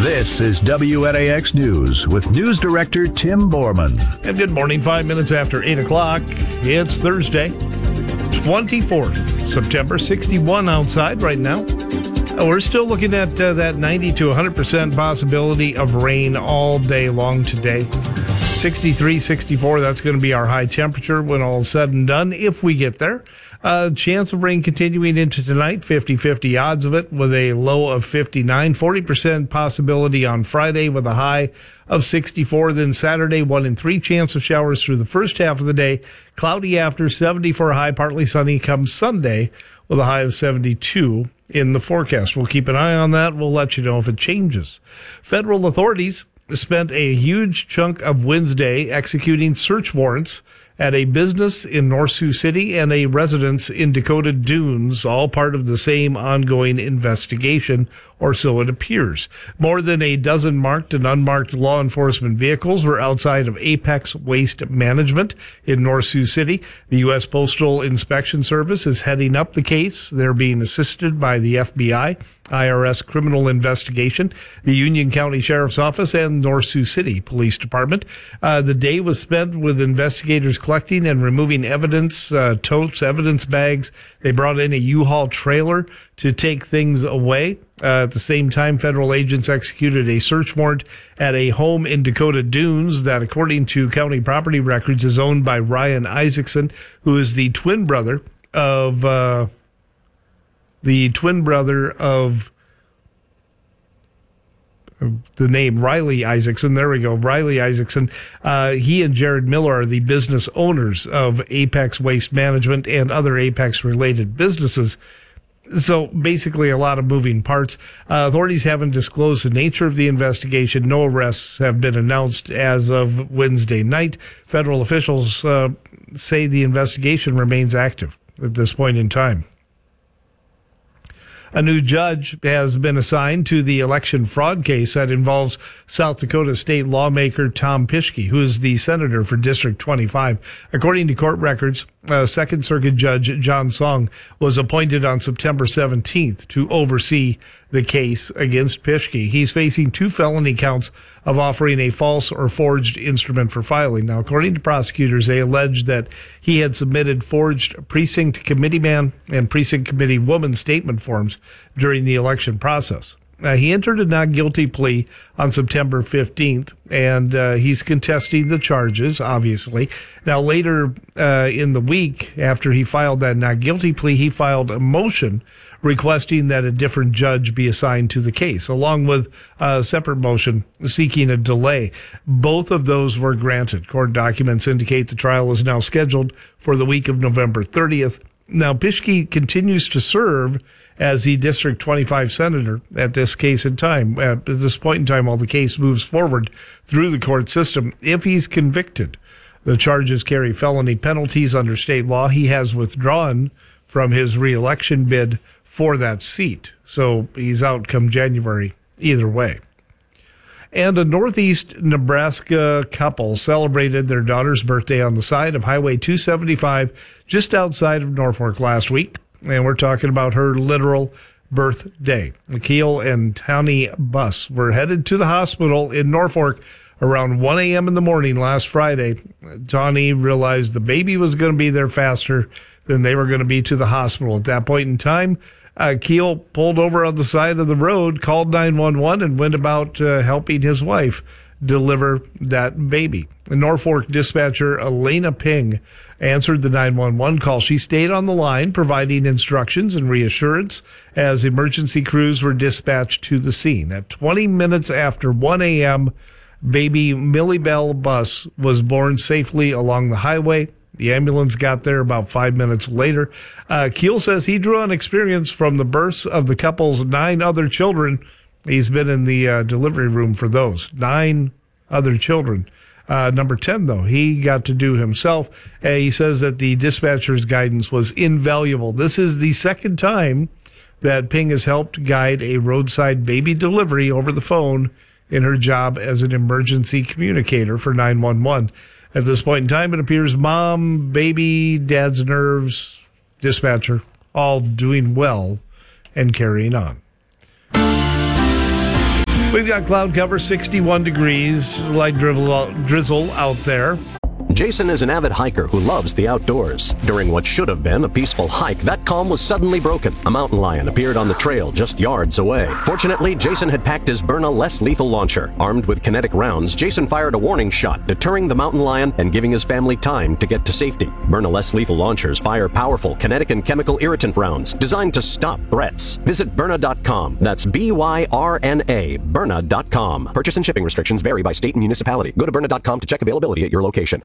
This is WNAX News with News Director Tim Borman. And good morning, 5 minutes after 8 o'clock. It's Thursday, 24th September, 61 outside right now. We're still looking at that 90 to 100% possibility of rain all day long today. 63, 64, that's going to be our high temperature when all is said and done, if we get there. Chance of rain continuing into tonight, 50-50 odds of it with a low of 59. 40% possibility on Friday with a high of 64. Then Saturday, 1 in 3 chance of showers through the first half of the day. Cloudy after, 70 for a high, partly sunny comes Sunday with a high of 72 in the forecast. We'll keep an eye on that. We'll let you know if it changes. Federal authorities spent a huge chunk of Wednesday executing search warrants at a business in North Sioux City and a residence in Dakota Dunes, all part of the same ongoing investigation, or so it appears. More than a dozen marked and unmarked law enforcement vehicles were outside of Apex Waste Management in North Sioux City. The U.S. Postal Inspection Service is heading up the case. They're being assisted by the FBI, IRS Criminal Investigation, the Union County Sheriff's Office, and North Sioux City Police Department. The day was spent with investigators collecting and removing evidence, totes, evidence bags. They brought in a U-Haul trailer to take things away. At the same time, federal agents executed a search warrant at a home in Dakota Dunes that, according to county property records, is owned by Ryan Isaacson, who is the twin brother of the name Riley Isaacson. There we go. Riley Isaacson. He and Jared Miller are the business owners of Apex Waste Management and other Apex related businesses. So basically a lot of moving parts. Authorities haven't disclosed the nature of the investigation. No arrests have been announced as of Wednesday night. Federal officials say the investigation remains active at this point in time. A new judge has been assigned to the election fraud case that involves South Dakota state lawmaker Tom Pischke, who is the senator for District 25. According to court records, Second Circuit Judge John Song was appointed on September 17th to oversee the case against Pischke. He's facing 2 felony counts of offering a false or forged instrument for filing. Now, according to prosecutors, they alleged that he had submitted forged precinct committeeman and precinct committee woman statement forms during the election process. He entered a not guilty plea on September 15th, and he's contesting the charges, obviously. Now, later in the week, after he filed that not guilty plea, he filed a motion requesting that a different judge be assigned to the case, along with a separate motion seeking a delay. Both of those were granted. Court documents indicate the trial is now scheduled for the week of November 30th. Now, Pischke continues to serve as the District 25 senator at this case in time. At this point in time, while the case moves forward through the court system, if he's convicted, the charges carry felony penalties under state law. He has withdrawn from his re-election bid for that seat, so he's out come January either way. And a Northeast Nebraska couple celebrated their daughter's birthday on the side of Highway 275 just outside of Norfolk last week. And we're talking about her literal birthday. Akil and Tani Bus were headed to the hospital in Norfolk around 1 a.m. in the morning last Friday. Tani realized the baby was going to be there faster than they were going to be to the hospital. At that point in time, Akil pulled over on the side of the road, called 911, and went about helping his wife deliver that baby. The Norfolk dispatcher Elena Ping answered the 911 call. She stayed on the line, providing instructions and reassurance as emergency crews were dispatched to the scene. At 20 minutes after 1 a.m., baby Millie Bell Bus was born safely along the highway. The ambulance got there about 5 minutes later. Keel says he drew on experience from the births of the couple's 9 other children. He's been in the delivery room for those 9 other children. Number 10, though, he got to do himself. He says that the dispatcher's guidance was invaluable. This is the second time that Ping has helped guide a roadside baby delivery over the phone in her job as an emergency communicator for 911. At this point in time, it appears mom, baby, dad's nerves, dispatcher, all doing well and carrying on. We've got cloud cover, 61 degrees, light drizzle out there. Jason is an avid hiker who loves the outdoors. During what should have been a peaceful hike, that calm was suddenly broken. A mountain lion appeared on the trail just yards away. Fortunately, Jason had packed his Byrna less lethal launcher. Armed with kinetic rounds, Jason fired a warning shot, deterring the mountain lion and giving his family time to get to safety. Byrna less lethal launchers fire powerful kinetic and chemical irritant rounds designed to stop threats. Visit Byrna.com. That's BYRNA, Byrna.com. Purchase and shipping restrictions vary by state and municipality. Go to Byrna.com to check availability at your location.